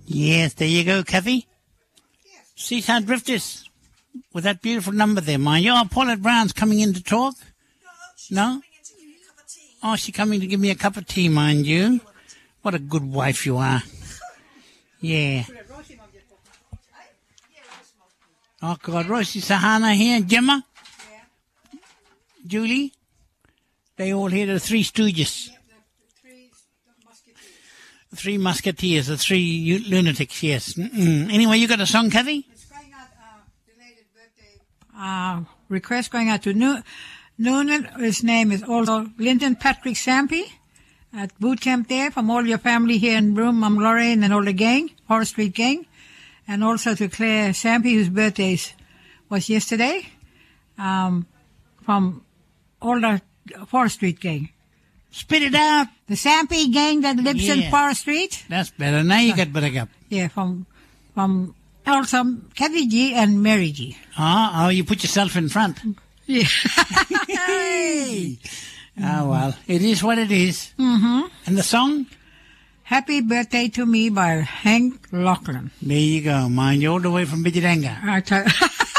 Yes, there you go, Kathy. Yes. Seaside Drifters with that beautiful number there, mind you. Oh, Paulette Brown's coming in to talk. No, she's No? coming in to give me a cup of tea. Oh, she's coming to give me a cup of tea, mind you. What a good wife you are. Yeah. Oh, God, Rosie, Sahana here, Gemma, Yeah. Julie. They all here, the Three Stooges. The Three Musketeers, the three lunatics, yes. Anyway, you got a song, Kathy? It's going out belated birthday. Request going out to Noonan. His name is also Lyndon Patrick Sampy at boot camp there, from all your family here in Broome, Mum Lorraine and all the gang, Forest Street gang. And also to Claire Sampy, whose birthday was yesterday, from all the Forest Street gang. Spit it out. The Sampy gang that lives in Yeah. Forest Street. That's better. Now you got better up. Yeah, from also Kathy G and Mary G. Oh, you put yourself in front. Yeah. Oh, well, it is what it is. Mm-hmm. And the song? Happy Birthday to Me by Hank Lachlan. There you go, mind you, all the way from Bidjiranga. I tell